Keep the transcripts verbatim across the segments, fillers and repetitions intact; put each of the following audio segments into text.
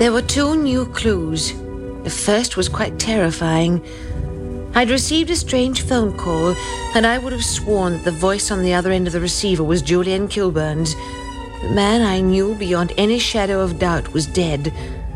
There were two new clues. The first was quite terrifying. I'd received a strange phone call, and I would have sworn that the voice on the other end of the receiver was Julian Kilburn's. The man I knew beyond any shadow of doubt was dead.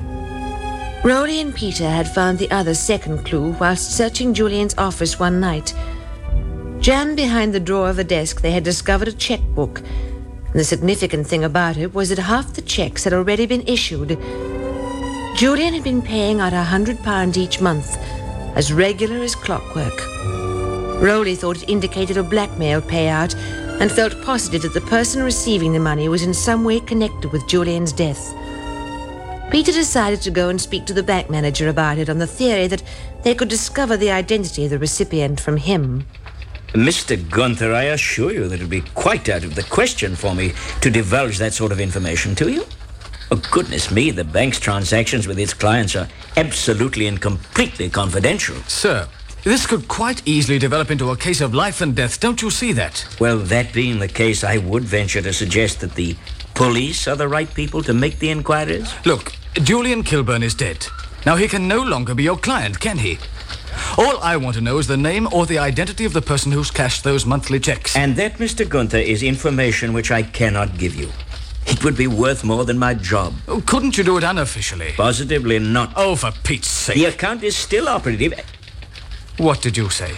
Rowley and Peter had found the other second clue whilst searching Julian's office one night. Jammed behind the drawer of a desk, they had discovered a checkbook. And the significant thing about it was that half the checks had already been issued. Julian had been paying out a hundred pounds each month, as regular as clockwork. Rowley thought it indicated a blackmail payout and felt positive that the person receiving the money was in some way connected with Julian's death. Peter decided to go and speak to the bank manager about it on the theory that they could discover the identity of the recipient from him. Mister Gunther, I assure you that it would be quite out of the question for me to divulge that sort of information to you. Oh, goodness me, the bank's transactions with its clients are absolutely and completely confidential. Sir, this could quite easily develop into a case of life and death, don't you see that? Well, that being the case, I would venture to suggest that the police are the right people to make the inquiries. Look, Julian Kilburn is dead. Now, he can no longer be your client, can he? All I want to know is the name or the identity of the person who's cashed those monthly checks. And that, Mister Gunther, is information which I cannot give you. It would be worth more than my job. Oh, couldn't you do it unofficially? Positively not. Oh, for Pete's sake. The account is still operative. What did you say?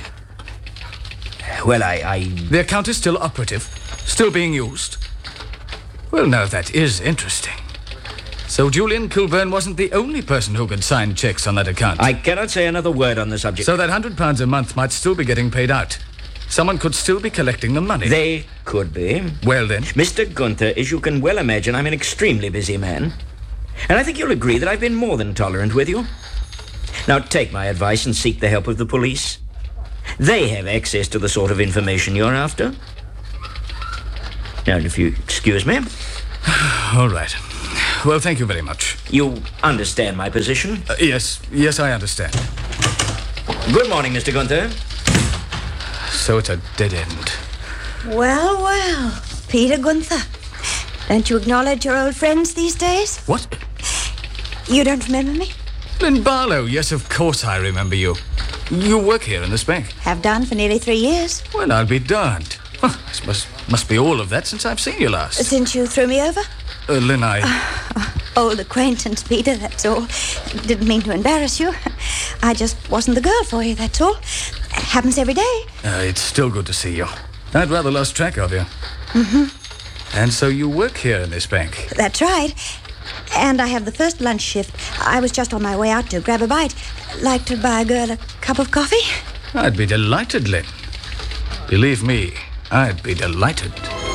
Well, I... I... The account is still operative? Still being used? Well, now that is interesting. So Julian Kilburn wasn't the only person who could sign checks on that account? I cannot say another word on the subject. So that hundred pounds a month might still be getting paid out. Someone could still be collecting the money. They could be. Well, then. Mister Gunther, as you can well imagine, I'm an extremely busy man. And I think you'll agree that I've been more than tolerant with you. Now, take my advice and seek the help of the police. They have access to the sort of information you're after. Now, if you excuse me. All right. Well, thank you very much. You understand my position? Uh, yes, yes, I understand. Good morning, Mister Gunther. So it's a dead end. Well, well, Peter Gunther. Don't you acknowledge your old friends these days? What? You don't remember me? Lynn Barlow, yes, of course I remember you. You work here in this bank. Have done for nearly three years. Well, I'll be darned. Well, this must, must be all of that since I've seen you last. Since you threw me over? Uh, Lynn, I... Uh, old acquaintance, Peter, that's all. Didn't mean to embarrass you. I just wasn't the girl for you, that's all. Happens every day. Uh, it's still good to see you. I'd rather lost track of you. Mm-hmm. And so you work here in this bank? That's right. And I have the first lunch shift. I was just on my way out to grab a bite. Like to buy a girl a cup of coffee? I'd be delighted, Lynn. Believe me, I'd be delighted.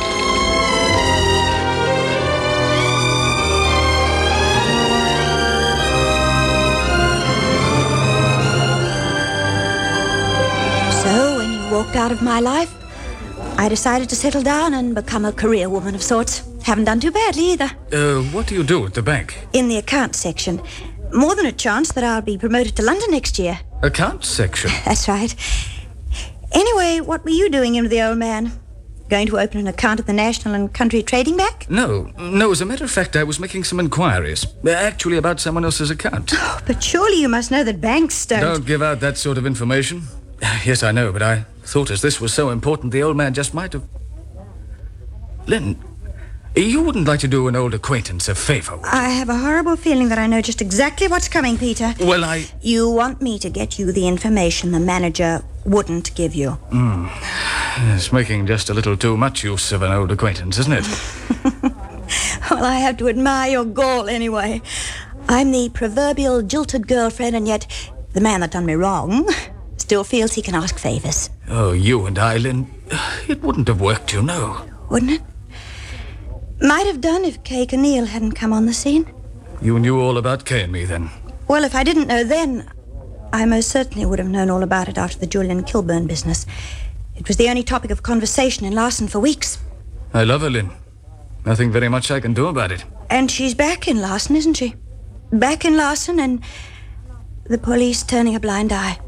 So, when you walked out of my life, I decided to settle down and become a career woman of sorts. Haven't done too badly either. Uh, what do you do at the bank? In the accounts section. More than a chance that I'll be promoted to London next year. Accounts section? That's right. Anyway, what were you doing in with the old man? Going to open an account at the National and Country Trading Bank? No, no, as a matter of fact, I was making some inquiries. Actually, about someone else's account. Oh, but surely you must know that banks don't... Don't give out that sort of information. Yes, I know, but I thought as this was so important, the old man just might have... Lynn, you wouldn't like to do an old acquaintance a favor, would you? I have a horrible feeling that I know just exactly what's coming, Peter. Well, I... You want me to get you the information the manager wouldn't give you. Hmm. It's making just a little too much use of an old acquaintance, isn't it? Well, I have to admire your gall anyway. I'm the proverbial jilted girlfriend, and yet the man that done me wrong still feels he can ask favors. Oh, you and I, Lynn, it wouldn't have worked, you know. Wouldn't it? Might have done if Kay O'Neill hadn't come on the scene. You knew all about Kay and me, then? Well, if I didn't know then, I most certainly would have known all about it after the Julian Kilburn business. It was the only topic of conversation in Larson for weeks. I love her, Lynn. Nothing very much I can do about it. And she's back in Larson, isn't she? Back in Larson, and the police turning a blind eye.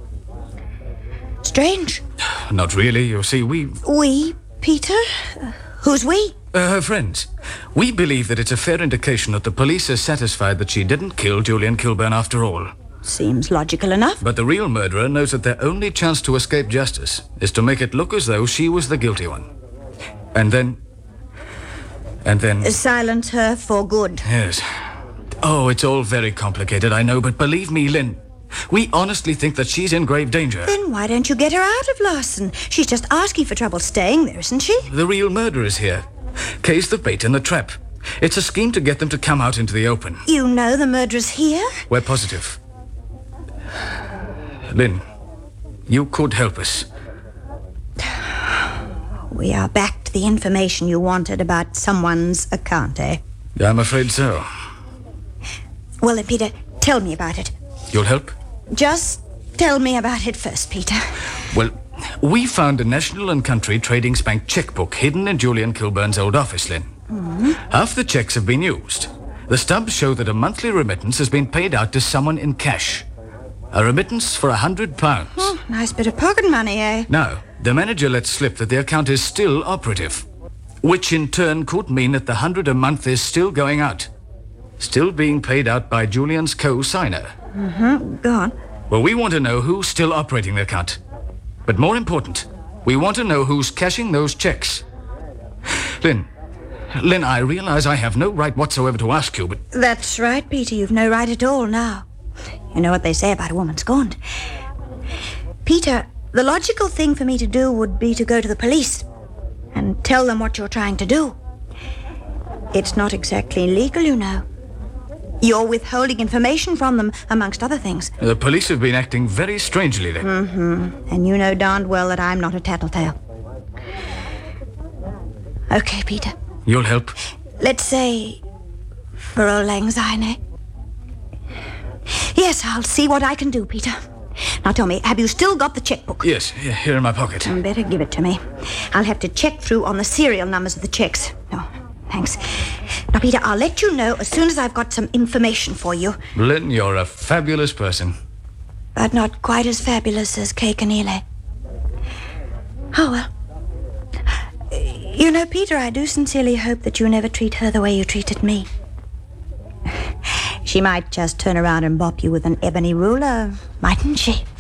Strange. Not really. You see, we... We, Peter? Uh, who's we? Uh, her friends. We believe that it's a fair indication that the police are satisfied that she didn't kill Julian Kilburn after all. Seems logical enough. But the real murderer knows that their only chance to escape justice is to make it look as though she was the guilty one. And then... And then... Silence her for good. Yes. Oh, it's all very complicated, I know, but believe me, Lynn, we honestly think that she's in grave danger. Then why don't you get her out of Larson? She's just asking for trouble staying there, isn't she? The real murderer is here. Kay's the bait in the trap. It's a scheme to get them to come out into the open. You know the murderer's here? We're positive. Lynn, you could help us. We are back to the information you wanted about someone's account, eh? I'm afraid so. Well then, Peter, tell me about it. You'll help? Just tell me about it first, Peter. Well, we found a National and Country Trading's Bank checkbook hidden in Julian Kilburn's old office, Lynn. Mm-hmm. Half the checks have been used. The stubs show that a monthly remittance has been paid out to someone in cash. A remittance for a hundred pounds. Oh, nice bit of pocket money, eh? Now, the manager lets slip that the account is still operative, which in turn could mean that the hundred a month is still going out. Still being paid out by Julian's co-signer. Mm-hmm. Go on. Well, we want to know who's still operating the account. But more important, we want to know who's cashing those checks. Lynn, Lynn, I realize I have no right whatsoever to ask you, but... That's right, Peter. You've no right at all now. You know what they say about a woman scorned. Peter, the logical thing for me to do would be to go to the police and tell them what you're trying to do. It's not exactly legal, you know. You're withholding information from them, amongst other things. The police have been acting very strangely, then. Mm-hmm. And you know darned well that I'm not a tattletale. Okay, Peter. You'll help? Let's say for Auld Lang Syne, eh? Yes, I'll see what I can do, Peter. Now tell me, have you still got the checkbook? Yes, here in my pocket. Mm, better give it to me. I'll have to check through on the serial numbers of the checks. Oh, thanks. Now, Peter, I'll let you know as soon as I've got some information for you. Lynn, you're a fabulous person. But not quite as fabulous as Kay Keneally. Oh, well. You know, Peter, I do sincerely hope that you never treat her the way you treated me. She might just turn around and bop you with an ebony ruler, mightn't she?